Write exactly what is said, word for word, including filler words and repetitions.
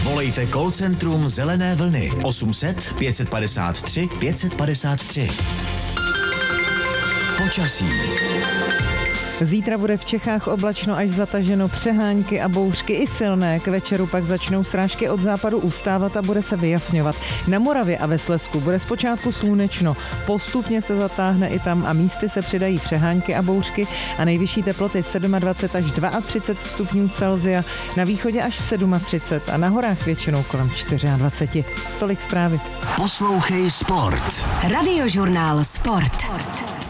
Volejte call centrum Zelené vlny osm set pět padesát tři pět padesát tři. Počasí. Zítra bude v Čechách oblačno až zataženo, přehánky a bouřky i silné. K večeru pak začnou srážky od západu ustávat a bude se vyjasňovat. Na Moravě a ve Slezsku bude zpočátku slunečno, postupně se zatáhne i tam a místy se přidají přehánky a bouřky a nejvyšší teploty dvacet sedm až třicet dva stupňů Celsia, na východě až třicet sedm a na horách většinou kolem dvacet čtyři. Tolik zprávy. Poslouchej Sport. Radiožurnál Sport.